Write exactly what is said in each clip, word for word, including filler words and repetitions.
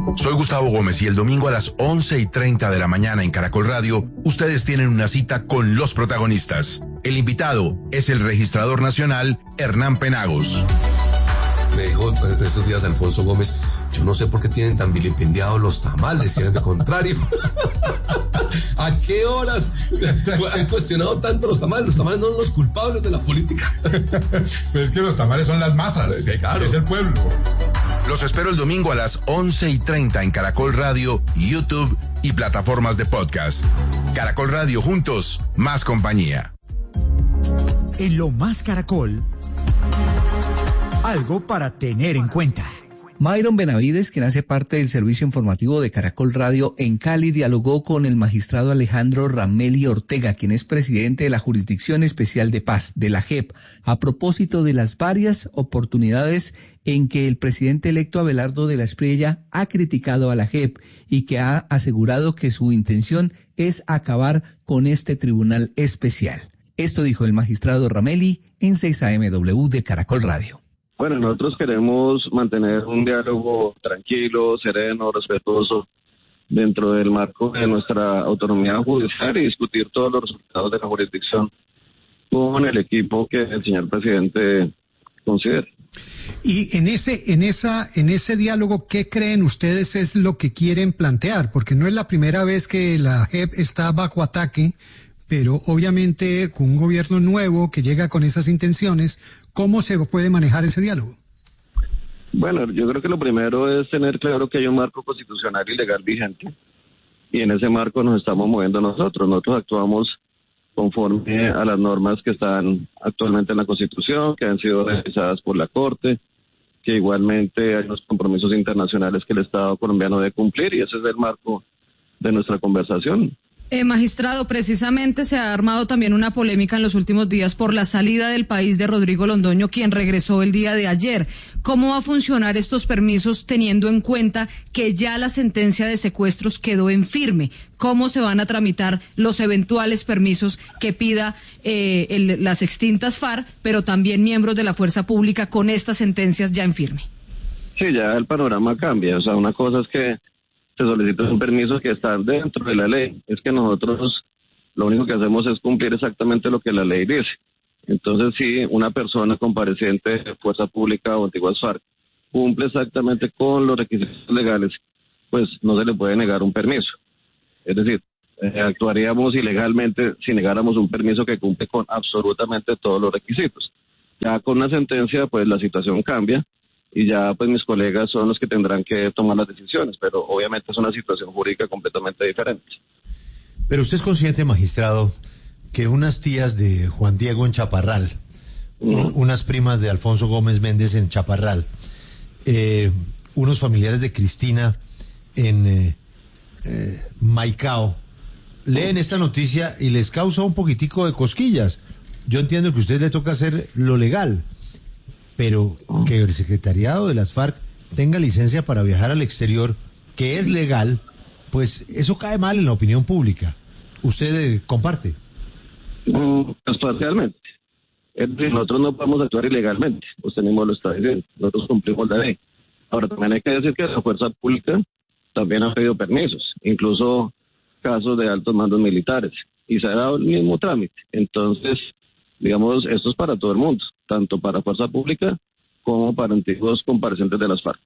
Soy Gustavo Gómez y el domingo a las once y treinta de la mañana en Caracol Radio, ustedes tienen una cita con los protagonistas. El invitado es el registrador nacional Hernán Penagos. Me dijo pues, esos días Alfonso Gómez, yo no sé por qué tienen tan vilipendiados los tamales, y es lo contrario. ¿A qué horas han cuestionado tanto los tamales? Los tamales no son los culpables de la política. Pues es que los tamales son las masas, sí, claro. Es el pueblo. Los espero el domingo a las once y treinta en Caracol Radio, YouTube y plataformas de podcast. Caracol Radio, juntos, más compañía. En Lo Más Caracol, algo para tener en cuenta. Myron Benavides, quien hace parte del servicio informativo de Caracol Radio en Cali, dialogó con el magistrado Alejandro Ramelli Ortega, quien es presidente de la Jurisdicción Especial de Paz, de la J E P, a propósito de las varias oportunidades en que el presidente electo Abelardo de la Espriella ha criticado a la J E P y que ha asegurado que su intención es acabar con este tribunal especial. Esto dijo el magistrado Ramelli en seis A M W de Caracol Radio. Bueno, nosotros queremos mantener un diálogo tranquilo, sereno, respetuoso, dentro del marco de nuestra autonomía judicial y discutir todos los resultados de la jurisdicción con el equipo que el señor presidente considere. Y en ese, en esa, en ese diálogo, ¿qué creen ustedes es lo que quieren plantear? Porque no es la primera vez que la J E P está bajo ataque, pero obviamente con un gobierno nuevo que llega con esas intenciones, ¿cómo se puede manejar ese diálogo? Bueno, yo creo que lo primero es tener claro que hay un marco constitucional y legal vigente, y en ese marco nos estamos moviendo nosotros. Nosotros actuamos conforme a las normas que están actualmente en la Constitución, que han sido revisadas por la Corte, que igualmente hay unos compromisos internacionales que el Estado colombiano debe cumplir, y ese es el marco de nuestra conversación. Eh, magistrado, precisamente se ha armado también una polémica en los últimos días por la salida del país de Rodrigo Londoño, quien regresó el día de ayer. ¿Cómo va a funcionar estos permisos teniendo en cuenta que ya la sentencia de secuestros quedó en firme? ¿Cómo se van a tramitar los eventuales permisos que pida eh, el, las extintas FARC, pero también miembros de la fuerza pública con estas sentencias ya en firme? Sí, ya el panorama cambia. O sea, una cosa es que se solicitan un permiso que está dentro de la ley. Es que nosotros lo único que hacemos es cumplir exactamente lo que la ley dice. Entonces, si una persona compareciente de fuerza pública o antiguas FARC cumple exactamente con los requisitos legales, pues no se le puede negar un permiso. Es decir, eh, actuaríamos ilegalmente si negáramos un permiso que cumple con absolutamente todos los requisitos. Ya con una sentencia, pues la situación cambia, y ya pues mis colegas son los que tendrán que tomar las decisiones, pero obviamente es una situación jurídica completamente diferente. Pero usted es consciente, magistrado, que unas tías de Juan Diego en Chaparral, uh-huh. unas primas de Alfonso Gómez Méndez en Chaparral, eh, unos familiares de Cristina en eh, eh, Maicao, leen esta noticia y les causa un poquitico de cosquillas. Yo entiendo que a usted le toca hacer lo legal, pero que el secretariado de las FARC tenga licencia para viajar al exterior, que es legal, pues eso cae mal en la opinión pública. ¿Usted eh, comparte? Pues parcialmente. Es decir, nosotros no podemos actuar ilegalmente, usted mismo lo está diciendo, nosotros cumplimos la ley. Ahora, también hay que decir que la fuerza pública también ha pedido permisos, incluso casos de altos mandos militares, y se ha dado el mismo trámite. Entonces, digamos, esto es para todo el mundo, tanto para fuerza pública como para antiguos comparecientes de las FARC.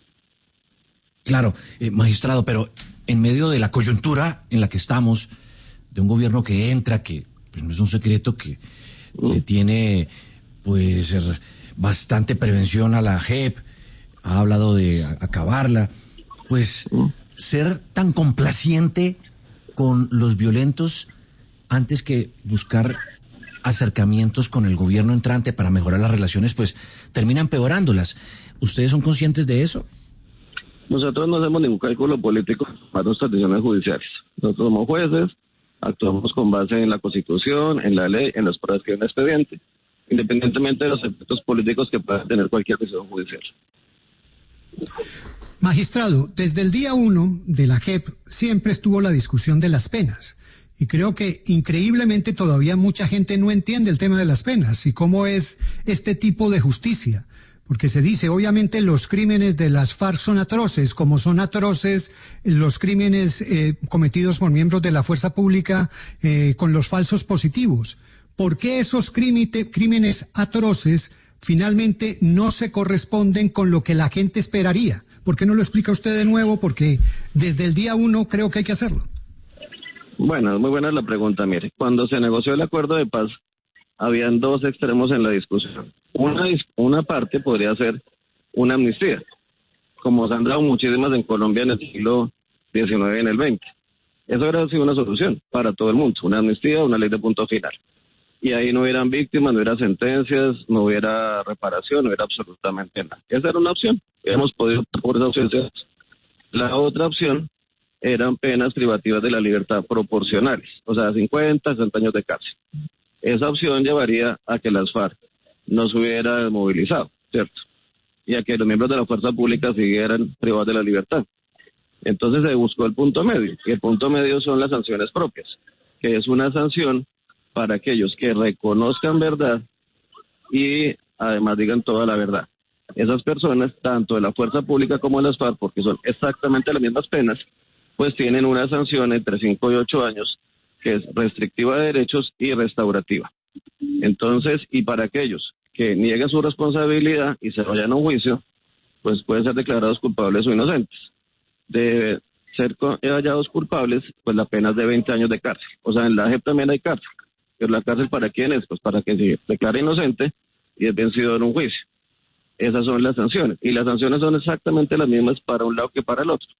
Claro, eh, magistrado, pero en medio de la coyuntura en la que estamos, de un gobierno que entra, que pues no es un secreto, que mm. le tiene pues bastante prevención a la J E P, ha hablado de acabarla, pues mm. ser tan complaciente con los violentos antes que buscar acercamientos con el gobierno entrante para mejorar las relaciones, pues termina empeorándolas. ¿Ustedes son conscientes de eso? Nosotros no hacemos ningún cálculo político para nuestras decisiones judiciales. Nosotros somos jueces, actuamos con base en la Constitución, en la ley, en las pruebas que hay en el expediente, independientemente de los efectos políticos que pueda tener cualquier decisión judicial. Magistrado, desde el día uno de la J E P siempre estuvo la discusión de las penas. Y creo que increíblemente todavía mucha gente no entiende el tema de las penas y cómo es este tipo de justicia. Porque se dice, obviamente los crímenes de las FARC son atroces, como son atroces los crímenes eh, cometidos por miembros de la fuerza pública eh, con los falsos positivos. ¿Por qué esos crímite, crímenes atroces finalmente no se corresponden con lo que la gente esperaría? ¿Por qué no lo explica usted de nuevo? Porque desde el día uno creo que hay que hacerlo. Bueno, muy buena la pregunta. Mire, cuando se negoció el acuerdo de paz, habían dos extremos en la discusión. Una, una parte podría ser una amnistía, como se han dado muchísimas en Colombia en el siglo diecinueve y en el veinte. Eso hubiera sido una solución para todo el mundo, una amnistía, una ley de punto final. Y ahí no hubieran víctimas, no hubiera sentencias, no hubiera reparación, no hubiera absolutamente nada. Esa era una opción, hemos podido por esa opción. La otra opción eran penas privativas de la libertad proporcionales, o sea, cincuenta, sesenta años de cárcel. Esa opción llevaría a que las FARC no se hubieran movilizado, ¿cierto? Y a que los miembros de la fuerza pública siguieran privados de la libertad. Entonces se buscó el punto medio, y el punto medio son las sanciones propias, que es una sanción para aquellos que reconozcan verdad y además digan toda la verdad. Esas personas, tanto de la fuerza pública como de las FARC, porque son exactamente las mismas penas, pues tienen una sanción entre cinco y ocho años, que es restrictiva de derechos y restaurativa. Entonces, y para aquellos que nieguen su responsabilidad y se vayan a un juicio, pues pueden ser declarados culpables o inocentes. De ser hallados culpables, pues la pena es de veinte años de cárcel. O sea, en la J E P también hay cárcel. Pero la cárcel, ¿para quién es? Pues para que se declare inocente y es vencido en un juicio. Esas son las sanciones. Y las sanciones son exactamente las mismas para un lado que para el otro.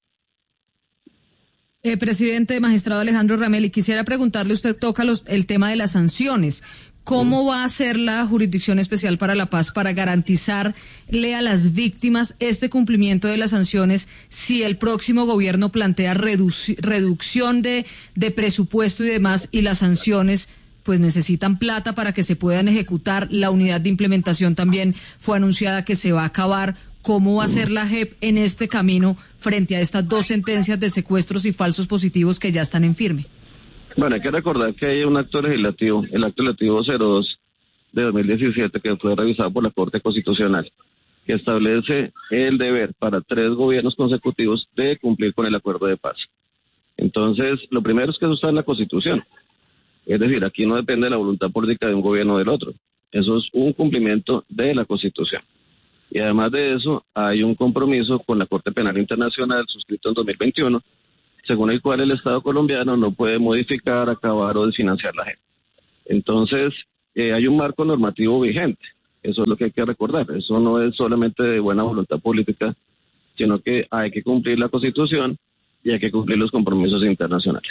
Eh, presidente, magistrado Alejandro Rameli, quisiera preguntarle, usted toca los, el tema de las sanciones. ¿Cómo va a ser la Jurisdicción Especial para la Paz para garantizarle a las víctimas este cumplimiento de las sanciones si el próximo gobierno plantea reduc- reducción de, de presupuesto y demás, y las sanciones pues necesitan plata para que se puedan ejecutar? La unidad de implementación también fue anunciada que se va a acabar. ¿Cómo va a ser la J E P en este camino frente a estas dos sentencias de secuestros y falsos positivos que ya están en firme? Bueno, hay que recordar que hay un acto legislativo, el acto legislativo cero dos de dos mil diecisiete, que fue revisado por la Corte Constitucional, que establece el deber para tres gobiernos consecutivos de cumplir con el acuerdo de paz. Entonces, lo primero es que eso está en la Constitución. Es decir, aquí no depende de la voluntad política de un gobierno o del otro. Eso es un cumplimiento de la Constitución. Y además de eso, hay un compromiso con la Corte Penal Internacional suscrito en dos mil veintiuno, según el cual el Estado colombiano no puede modificar, acabar o desfinanciar la J E P. Entonces, eh, hay un marco normativo vigente. Eso es lo que hay que recordar. Eso no es solamente de buena voluntad política, sino que hay que cumplir la Constitución y hay que cumplir los compromisos internacionales.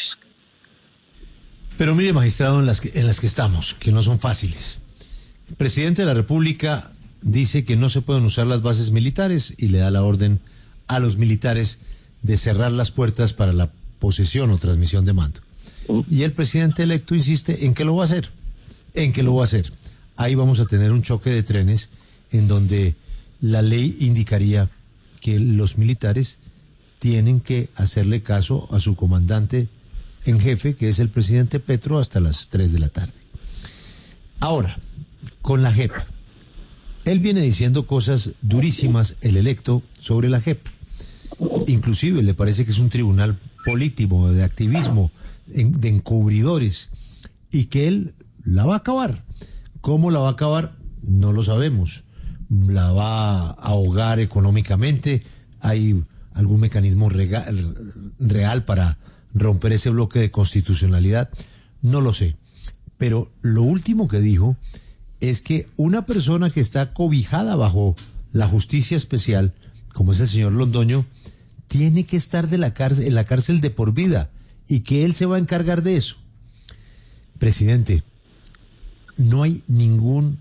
Pero mire, magistrado, en las que, en las que estamos, que no son fáciles. El presidente de la República dice que no se pueden usar las bases militares y le da la orden a los militares de cerrar las puertas para la posesión o transmisión de mando. Y el presidente electo insiste en que lo va a hacer, en que lo va a hacer. Ahí vamos a tener un choque de trenes en donde la ley indicaría que los militares tienen que hacerle caso a su comandante en jefe, que es el presidente Petro, hasta las tres de la tarde. Ahora, con la J E P. Él viene diciendo cosas durísimas, el electo, sobre la J E P. Inclusive le parece que es un tribunal político, de activismo, de encubridores, y que él la va a acabar. ¿Cómo la va a acabar? No lo sabemos. La va a ahogar económicamente. ¿Hay algún mecanismo rega- real para romper ese bloque de constitucionalidad? No lo sé. Pero lo último que dijo es que una persona que está cobijada bajo la justicia especial, como es el señor Londoño, tiene que estar de la cárcel, en la cárcel de por vida, y que él se va a encargar de eso. Presidente, no hay ningún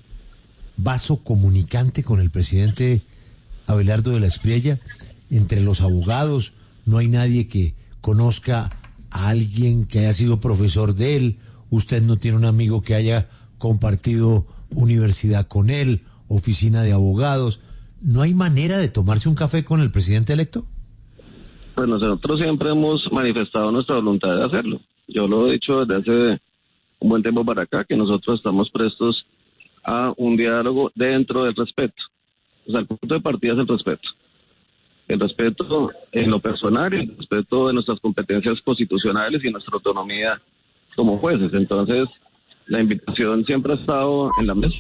vaso comunicante con el presidente Abelardo de la Espriella. Entre los abogados no hay nadie que conozca a alguien que haya sido profesor de él. Usted no tiene un amigo que haya compartido universidad con él, oficina de abogados. ¿No hay manera de tomarse un café con el presidente electo? Pues nosotros siempre hemos manifestado nuestra voluntad de hacerlo. Yo lo he dicho desde hace un buen tiempo para acá, que nosotros estamos prestos a un diálogo dentro del respeto. O sea, el punto de partida es el respeto. El respeto en lo personal y el respeto de nuestras competencias constitucionales y nuestra autonomía como jueces. Entonces, la invitación siempre ha estado en la mesa.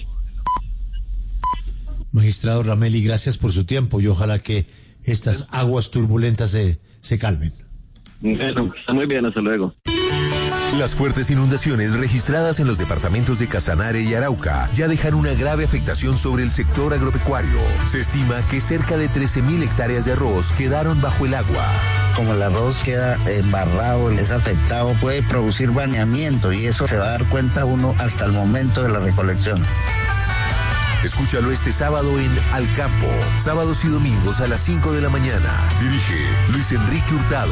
Magistrado Ramelli, gracias por su tiempo y ojalá que estas aguas turbulentas se, se calmen. Bueno, está muy bien, hasta luego. Las fuertes inundaciones registradas en los departamentos de Casanare y Arauca ya dejan una grave afectación sobre el sector agropecuario. Se estima que cerca de trece mil hectáreas de arroz quedaron bajo el agua. Como el arroz queda embarrado, es afectado, puede producir baneamiento y eso se va a dar cuenta uno hasta el momento de la recolección. Escúchalo este sábado en Al Campo, sábados y domingos a las cinco de la mañana. Dirige Luis Enrique Hurtado.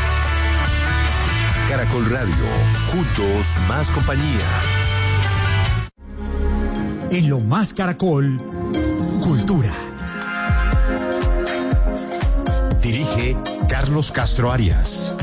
Caracol Radio, juntos más compañía. En Lo Más Caracol, Cultura. Dirige Carlos Castro Arias.